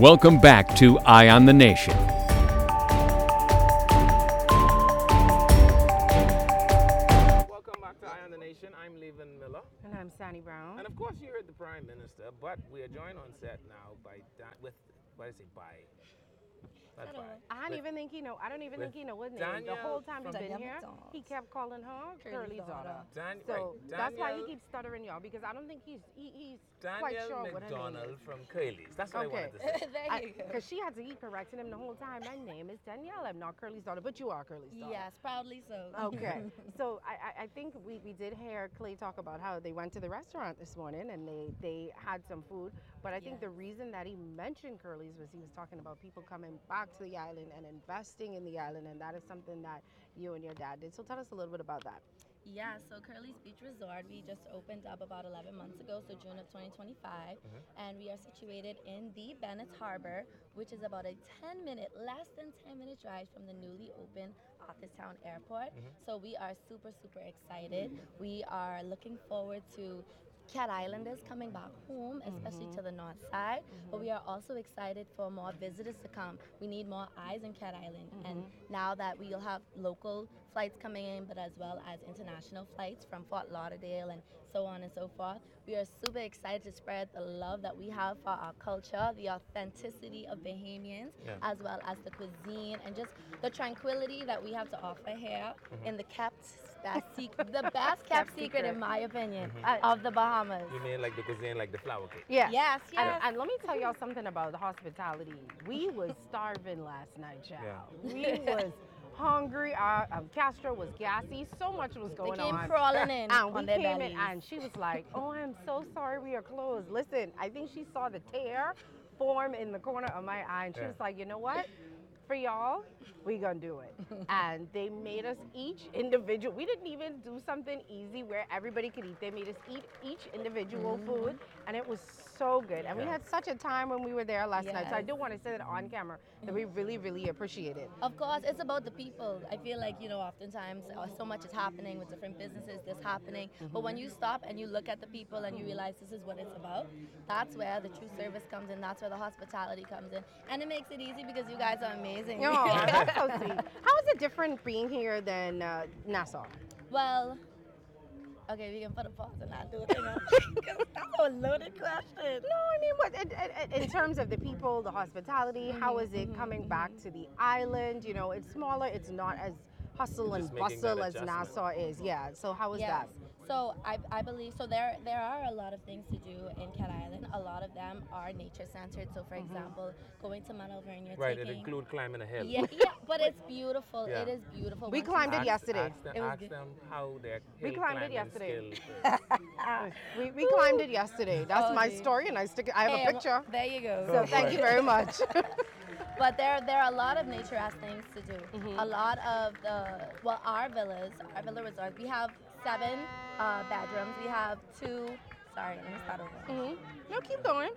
Welcome back to Eye on the Nation. Welcome back to Eye on the Nation. I'm Levin Miller. And I'm Sandy Brown. And of course, you heard the Prime Minister, but we are joined on set now by I don't even think he know. I don't even think he know his name. The whole time he's been here, he kept calling her Curly's daughter. So that's why he keeps stuttering, y'all, because I don't think he's quite sure what her name McDonald is. from Curly's. That's what I wanted to say. There you go. Because she had to keep correcting him the whole time. My name is Danielle. I'm not Curly's daughter, but you are Curly's daughter. Yes, proudly so. Okay. So I think we did hear Clay talk about how they went to the restaurant this morning and they had some food. But I think the reason that he mentioned Curly's was he was talking about people coming back to the island and investing in the island, and that is something that you and your dad did. So tell us a little bit about that. Yeah, so Curly's Beach Resort, we just opened up about 11 months ago, so June of 2025, and we are situated in the Bennett's Harbor, which is about a less than 10-minute drive from the newly opened Office-Town Airport. So we are super, super excited. We are looking forward to Cat Islanders coming back home, especially to the north side, but we are also excited for more visitors to come. We need more eyes in Cat Island, and now that we'll have local flights coming in, but as well as international flights from Fort Lauderdale and so on and so forth, we are super excited to spread the love that we have for our culture, the authenticity of Bahamians, as well as the cuisine and just the tranquility that we have to offer here in the the best kept secret, in my opinion, of the Bahamas. You mean like the cuisine, like the flower cake? Yeah. Yes, yes. And let me tell y'all something about the hospitality. We was starving last night, child. We was hungry. Castro was gassy. So much was going They came on. crawling in And we on their came bellies. in and she was like, "Oh, I'm so sorry we are closed." Listen, I think she saw the tear form in the corner of my eye, and she was like, "You know what? For y'all, we gonna do it." And they made us each individual. We didn't even do something easy where everybody could eat. They made us eat each individual food, and it was so good. And we had such a time when we were there last night. So I do want to say that on camera that we really, really appreciate it. Of course, it's about the people. I feel like, oftentimes so much is happening with different businesses, this happening. But when you stop and you look at the people and you realize this is what it's about, that's where the true service comes in. That's where the hospitality comes in. And it makes it easy because you guys are amazing. Oh, that's so sweet. How is it different being here than Nassau? Well, okay, we can put a pause and not do it. Because that's a loaded question. No, I mean, what in terms of the people, the hospitality, how is it coming back to the island? It's smaller. It's not as hustle and Just making bustle that as adjustment. Nassau is. Yeah. So how is that? So I believe so. There are a lot of things to do in Cat Island. A lot of them are nature centered. So for example, going to Mount Alvernia. Right, it include climbing a hill. Yeah, but it's beautiful. Yeah. It is beautiful. We Once you- climbed it yesterday. Ask them how their We hill climbed it climbing yesterday. skill is. We climbed it yesterday. That's my gee. story, and I have Hey, a picture. There you go. So thank you very much. But there are a lot of nature-esque things to do. A lot of our villa resort, we have 7 bedrooms. We have 2, sorry, let me start over. No, keep going.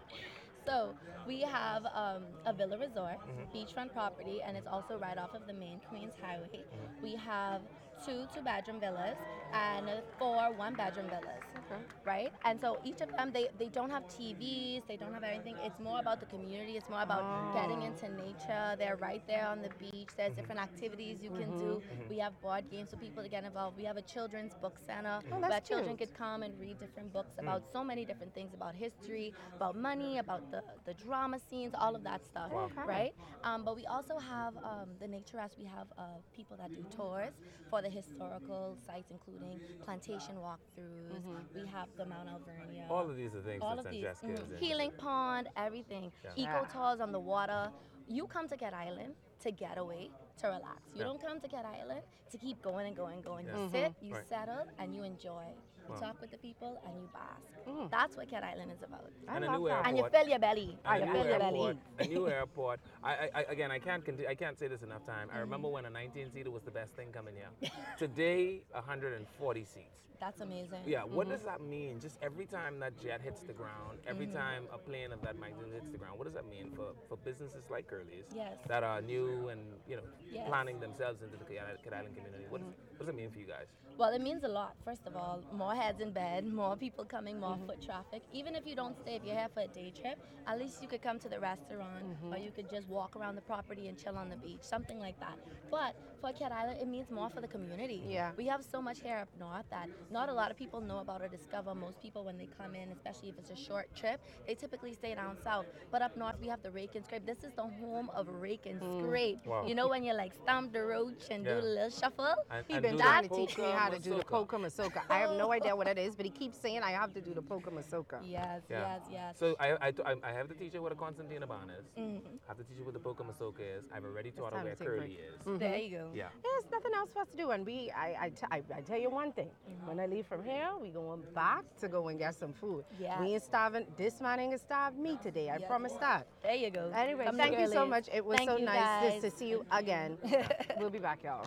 So we have a villa resort, beachfront property, and it's also right off of the main Queens Highway. We have 2 2-bedroom villas and 4 1-bedroom villas, right? And so each of them, they don't have TVs, they don't have anything. It's more about the community. It's more about getting into nature. They're right there on the beach. There's different activities you can do. We have board games for people to get involved. We have a children's book center where children could come and read different books about so many different things, about history, about money, about the drama scenes, all of that stuff, right? But we also have the nature as we have people that do tours for the historical sites, including plantation walkthroughs. We have the Mount Alvernia. All of these are things All that of these. Francesca is into. Healing Pond, everything. Eco tours on the water. You come to Cat Island to get away, to relax. You don't come to Cat Island to keep going and going and going. You sit, you settle, and you enjoy. You talk with the people and you bask. That's what Cat Island is about. And a new airport. And you fill your belly. And You fill your belly. a new airport. I can't say this enough time. I remember when a 19-seater was the best thing coming here. Today, 140 seats. That's amazing. Yeah, what does that mean? Just every time that jet hits the ground, every time a plane of that magnitude hits the ground, what does that mean for businesses like Curly's Yes. that are new and Yes. planning themselves into the Cat Island community? What What does it mean for you guys? Well, it means a lot. First of all, more heads in bed, more people coming, more foot traffic. Even if you don't stay, if you're here for a day trip, at least you could come to the restaurant or you could just walk around the property and chill on the beach, something like that. But for Cat Island, it means more for the community. Yeah. We have so much here up north that not a lot of people know about or discover. Most people, when they come in, especially if it's a short trip, they typically stay down south. But up north, we have the rake and scrape. This is the home of rake and scrape. Wow. You know, when you like stomp the roach and Yeah. do the little shuffle? He And been do trying the to teach me polka how to do the masoka. polka masoka. I have no idea what it is, but he keeps saying I have to do the polka masoka. Yes, Yeah. yes, yes. So I have to teach her what a concertina bond is. I have to teach her what the polka masoka is. I've already taught her time where to take a curly break. is. There you go. Yeah. There's nothing else for us to do, and I tell you one thing. When I leave from here, we going back to go and get some food. Yes. We ain't starving. This man ain't starved me today. I Yes. promise that. There you go. Anyway, Come to thank you so Girlies. much. It was Thank so you, nice guys. just to see you again. We'll be back, y'all.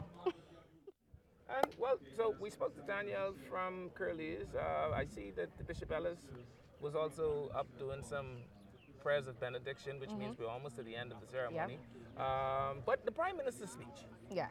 And well, so we spoke to Danielle from Curly's. I see that Bishop Ellis was also up doing some prayers of benediction, which means we're almost at the end of the ceremony. But the Prime Minister's speech, Yes.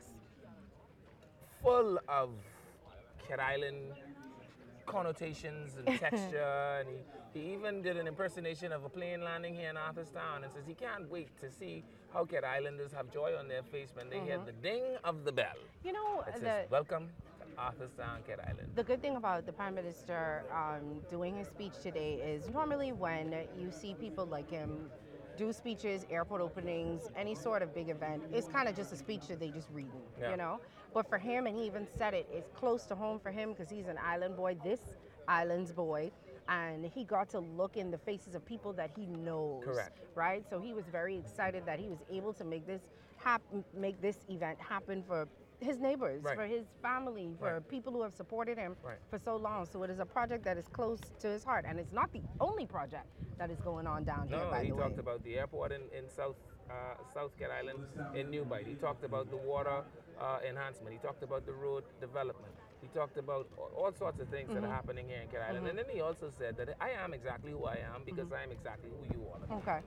full of Cat Island connotations and texture, and he even did an impersonation of a plane landing here in Arthurstown and says he can't wait to see how Cat Islanders have joy on their face when they hear the ding of the bell. You know, It says, welcome to Arthurstown, Cat Island. the good thing about the Prime Minister doing his speech today is normally when you see people like him do speeches, airport openings, any sort of big event, it's kind of just a speech that they just read, Yeah. you know? But for him, and he even said it, it's close to home for him because he's an island boy, this island's boy, and he got to look in the faces of people that he knows. Correct. Right? So he was very excited that he was able to make this event happen for his neighbors, Right. for his family, for Right. people who have supported him Right. for so long. So it is a project that is close to his heart, and it's not the only project that is going on down here. No, By he the way, talked about the airport in South Cat Island in New Bight. He talked about the water enhancement. He talked about the road development. He talked about all sorts of things that are happening here in Cat Island. And then he also said that I am exactly who I am because I am exactly who you all are. okay.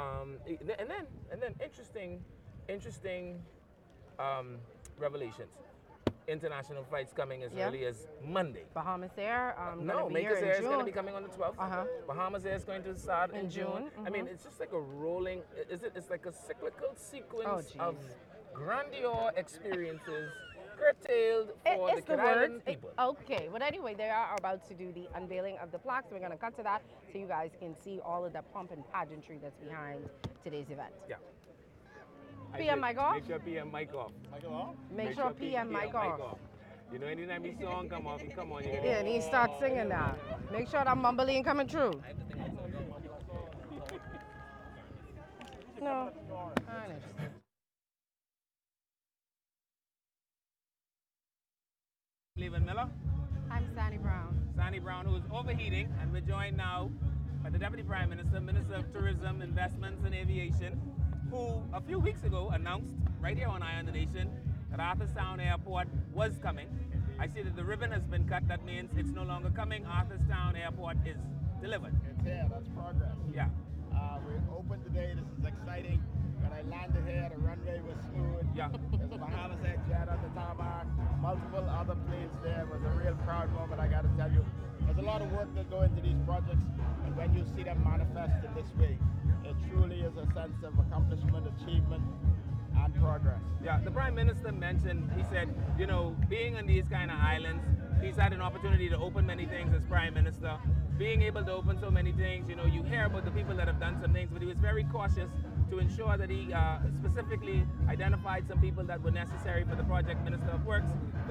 And then interesting revelations. International flights coming as Yeah. early as Monday. Bahamas Air. No, gonna be Makers here Air in is going to June. be coming on the 12th. Uh-huh. Bahamas Air is going to start in In June. June, I mean, it's just like a rolling. It's like a cyclical sequence Oh, of geez. grandeur experiences curtailed for It's the the Cat words. Island people. Okay, but anyway, they are about to do the unveiling of the plaques. We're going to cut to that so you guys can see all of the pomp and pageantry that's behind today's event. Yeah. PM mic off? Make sure PM mic off. Make sure PM mic off. You know, anytime his song come off, you come on. You get Yeah, and he starts singing now. Make sure that mumbly ain't coming true. No, I understand. Cleveland Miller, I'm Sandy Brown. Sandy Brown, who is overheating, and we're joined now by the Deputy Prime Minister, Minister of Tourism, Investments and Aviation, who a few weeks ago announced right here on Eye on the Nation that Arthurstown Airport was coming. I see that the ribbon has been cut. That means it's no longer coming. Arthurstown Airport is delivered. It's here, that's progress. Yeah. We're open today, this is exciting. When I landed here, the runway was smooth. Yeah. There's a Bahamas Air jet on the tarmac, multiple other planes there. It was a real proud moment, I gotta tell you. There's a lot of work that go into these projects, and when you see them manifested this way, it truly is a sense of accomplishment, achievement, and progress. Yeah, the Prime Minister mentioned, he said, you know, being on these kind of islands, he's had an opportunity to open many things as Prime Minister. Being able to open so many things, you know, you hear about the people that have done some things, but he was very cautious to ensure that he specifically identified some people that were necessary for the project. Minister of Works,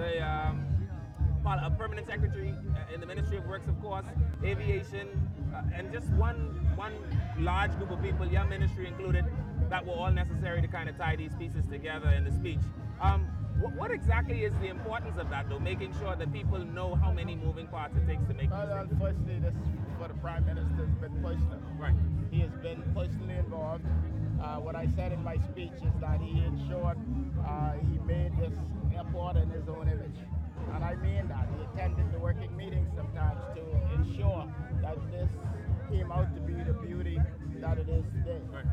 a permanent secretary in the Ministry of Works, of course, aviation, and just one large group of people, your ministry included, that were all necessary to kind of tie these pieces together in the speech. What exactly is the importance of that, though, making sure that people know how many moving parts it takes to make these Well, things? unfortunately, this for the Prime Minister has been personal. Right. He has been personally involved. What I said in my speech is that he ensured he made this airport in his own image. And I mean that. He attended the working meetings sometimes to ensure that this came out to be the beauty that it is today. Right. Of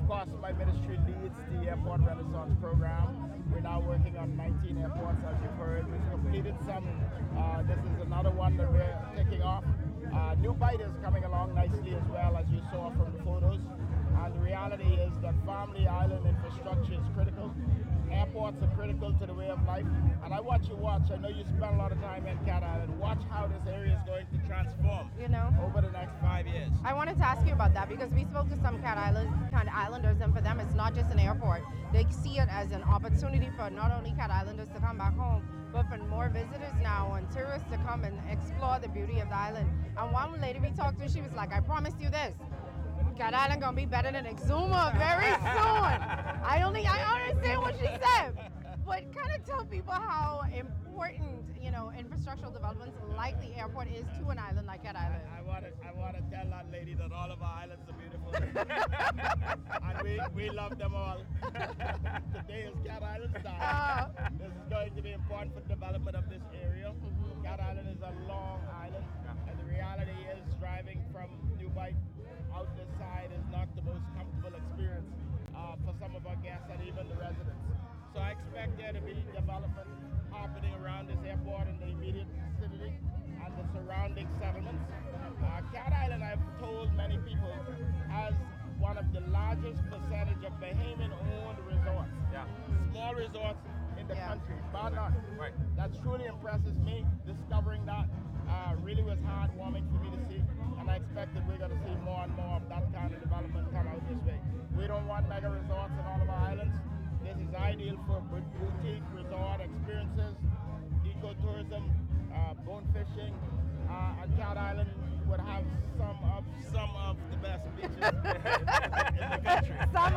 course, my ministry leads the Airport Renaissance program. We're now working on 19 airports, as you've heard. We've completed some. This is another one that we're taking off. New Bite is coming along nicely as well, as you saw from the photos. And the reality is that family island infrastructure is critical. Airports are critical to the way of life. And I want you to watch. I know you spend a lot of time in Cat Island. Watch how this area is going to transform over the next 5 years. I wanted to ask you about that because we spoke to some Cat Islanders, and for them, it's not just an airport. They see it as an opportunity for not only Cat Islanders to come back home, but for more visitors now and tourists to come and explore the beauty of the island. And one lady we talked to, she was like, I promise you this, Cat Island gonna be better than Exuma very soon. I understand what she said, but kind of tell people how important, infrastructural developments like the airport is to an island like Cat Island. I want to tell that lady that all of our islands are beautiful, and we love them all. Today is Cat Island's time. This is going to be important for the development of this area. Cat Island is a long island, and the reality is driving from Dubai out this side is not the most comfortable experience for some of our guests and even the residents. So I expect there to be development happening around this airport in the immediate vicinity and the surrounding settlements. Cat Island, I've told many people, has one of the largest percentage of Bahamian-owned resorts. Yeah. Small resorts in the country, bar none. Right. That truly impresses me. Discovering that really was heartwarming for me to see, and I expect that we're going to see more and more of that kind of development come out this way. We don't want mega resorts in all of our islands. This is ideal for boutique resort experiences, ecotourism, bone fishing, and Cat Island would have some of the best beaches in the country.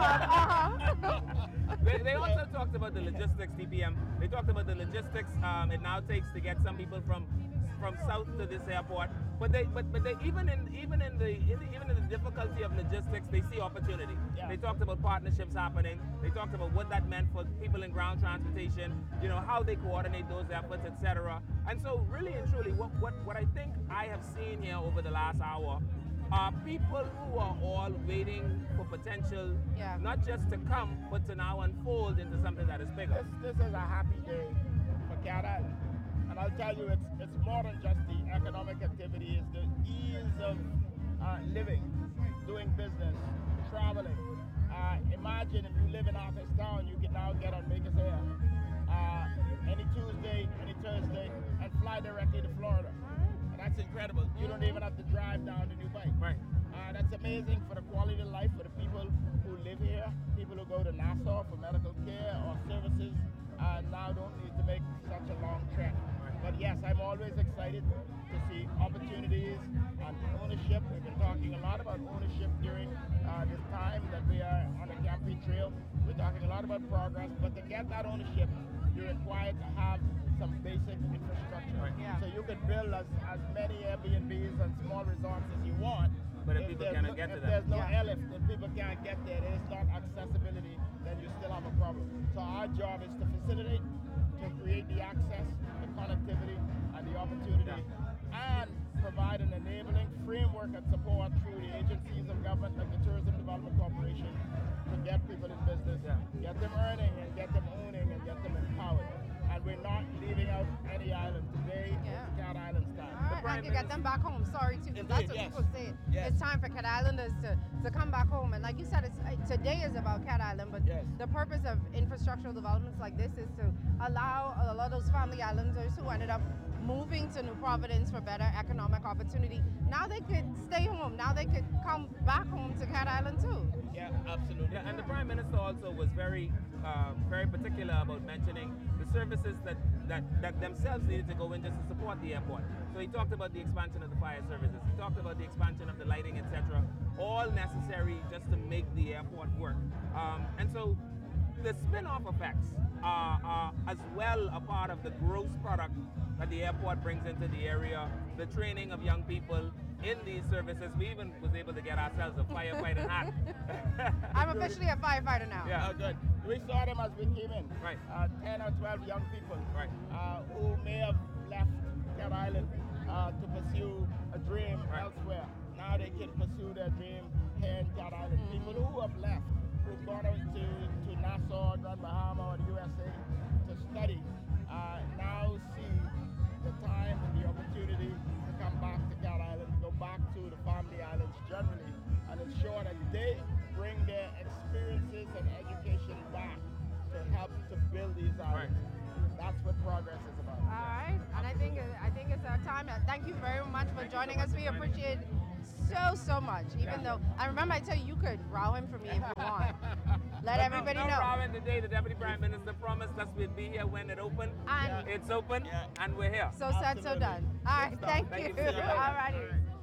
They also talked about the logistics, TPM. They talked about the logistics it now takes to get some people from south to this airport. But they even in the difficulty of logistics, they see opportunity. Yeah. They talked about partnerships happening. They talked about what that meant for people in ground transportation. How they coordinate those efforts, etc. And so, really and truly, what I think I have seen here over the last hour are people who are all waiting for potential, not just to come, but to now unfold into something that is bigger. This is a happy day for Cat Island. And I'll tell you, it's more than just the economic activity, it's the ease of living, doing business, traveling. Imagine if you live in Arthur's Town, you can now get on Maker's Air any Tuesday, any Thursday, and fly directly to Florida. And that's incredible. You don't even have to drive down to Dubai. Right. That's amazing for the quality of life for the people who live here, people who go to Nassau for medical care or services, now don't need to make such a long trek. But yes, I'm always excited to see opportunities and ownership. We've been talking a lot about ownership during this time that we are on the Campy Trail. We're talking a lot about progress, but to get that ownership, you're required to have some basic infrastructure. Right. Yeah. So you can build as many Airbnbs and small resorts as you want. But if people cannot get to if them. there's no airlift, if people can't get there, there's not accessibility, then you still have a problem. So our job is to facilitate, to create the access, the connectivity, and the opportunity, and provide an enabling framework and support through the agencies of government like the Tourism Development Corporation to get people in business, get them earning and get them owning and get them empowered. And we're not leaving out any island. Today is Cat Island's time. All right, and to get them back home. Sorry, too, because that's what Yes. people say. Yes. It's time for Cat Islanders to come back home. And like you said, today is about Cat Island, but Yes. the purpose of infrastructural developments like this is to allow a lot of those family islanders who ended up moving to New Providence for better economic opportunity. Now they could stay home. Now they could come back home to Cat Island too. Yeah, absolutely. Yeah, and the Prime Minister also was very particular about mentioning the services that themselves needed to go in just to support the airport. So he talked about the expansion of the fire services. He talked about the expansion of the lighting, etc. All necessary just to make the airport work. And so the spin-off effects are as well a part of the gross product that the airport brings into the area. The training of young people in these services. We even was able to get ourselves a firefighter hat. I'm officially a firefighter now. Yeah. Oh, good. We saw them as we came in. Right. 10 or 12 young people Right. who may have left Cat Island to pursue a dream Right. elsewhere. Now they can pursue their dream here in Cat Island. People who have left bring their experiences and education back to help to build these islands. That's what progress is about. All right, and I think it's our time. Thank you very much for joining us. We appreciate so much. Even though I remember I tell you, you could row him for me if you want. Let everybody no know. Robin, today the Deputy Prime Minister promised us we'd be here when it opened. And it's open, and we're here. so said, so done. All right, thank you. All righty.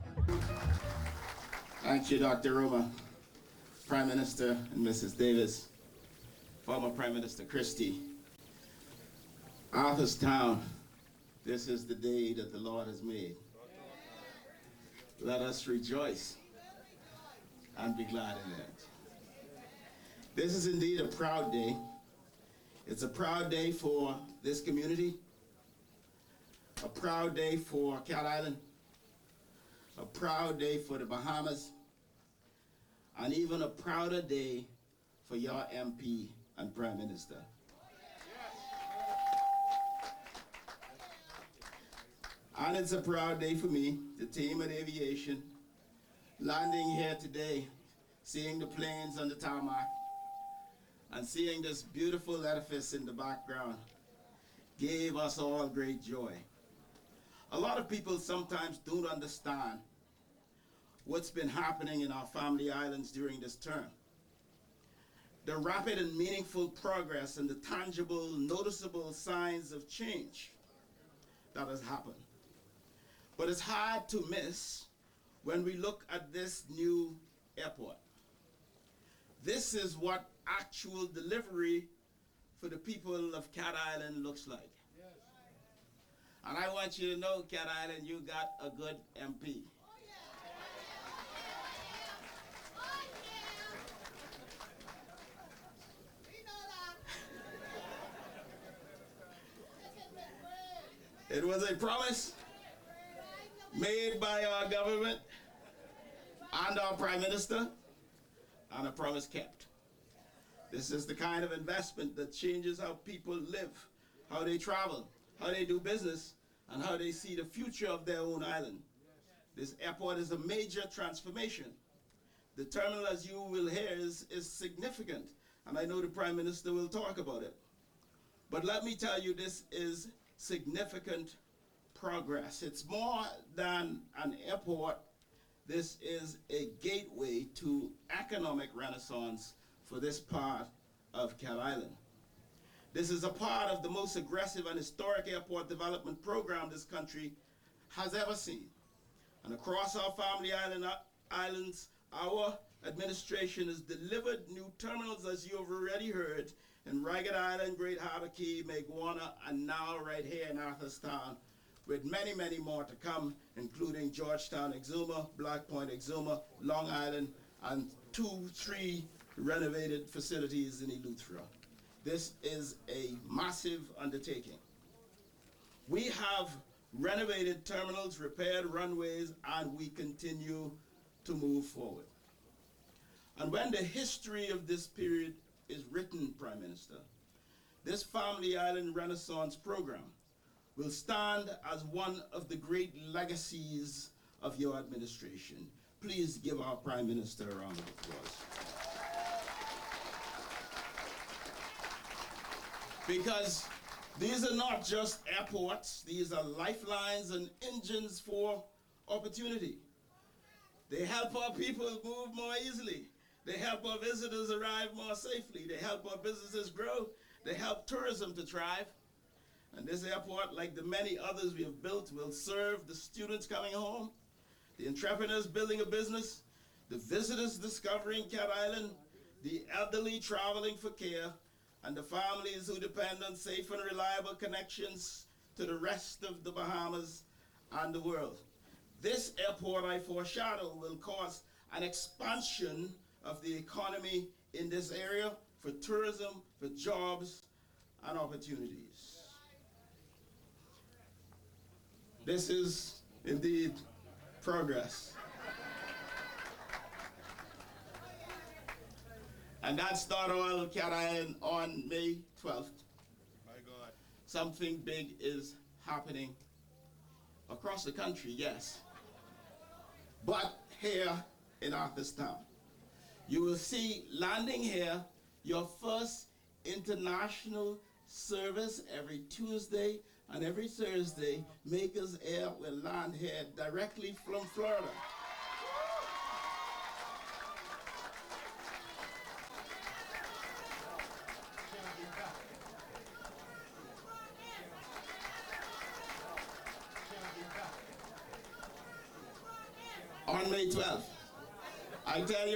Thank you, Dr. Roma, Prime Minister and Mrs. Davis, former Prime Minister Christie. Arthurstown, this is the day that the Lord has made. Let us rejoice and be glad in it. This is indeed a proud day. It's a proud day for this community, a proud day for Cat Island, a proud day for the Bahamas, and even a prouder day for your MP and Prime Minister. And it's a proud day for me, the team at Aviation, landing here today, seeing the planes on the tarmac, and seeing this beautiful edifice in the background gave us all great joy. A lot of people sometimes don't understand what's been happening in our family islands during this term. The rapid and meaningful progress and the tangible, noticeable signs of change that has happened. But it's hard to miss when we look at this new airport. This is what actual delivery for the people of Cat Island looks like. Yes. And I want you to know, Cat Island, you got a good MP. It was a promise made by our government and our Prime Minister, and a promise kept. This is the kind of investment that changes how people live, how they travel, how they do business, and how they see the future of their own island. This airport is a major transformation. The terminal, as you will hear, is significant, and I know the Prime Minister will talk about it. But let me tell you, this is significant progress. It's more than an airport. This is a gateway to economic renaissance for this part of Cat Island. This is a part of the most aggressive and historic airport development program this country has ever seen. And across our family islands, our administration has delivered new terminals, as you have already heard, in Ragged Island, Great Harbor Key, Maguana, and now right here in Arthurstown, with many, many more to come, including Georgetown Exuma, Black Point Exuma, Long Island, and 2-3 renovated facilities in Eleuthera. This is a massive undertaking. We have renovated terminals, repaired runways, and we continue to move forward. And when the history of this period is written, Prime Minister, this Family Island Renaissance program will stand as one of the great legacies of your administration. Please give our Prime Minister a round of applause. Because these are not just airports, these are lifelines and engines for opportunity. They help our people move more easily. They help our visitors arrive more safely. They help our businesses grow. They help tourism to thrive. And this airport, like the many others we have built, will serve the students coming home, the entrepreneurs building a business, the visitors discovering Cat Island, the elderly traveling for care, and the families who depend on safe and reliable connections to the rest of the Bahamas and the world. This airport, I foreshadow, will cause an expansion of the economy in this area for tourism, for jobs, and opportunities. This is indeed progress. And that started on Cat Island on May 12th. My God. Something big is happening across the country, yes. But here in Arthurstown, You will see landing here your first international service every Tuesday and every Thursday. Makers Air will land here directly from Florida. On May 12th. I tell you.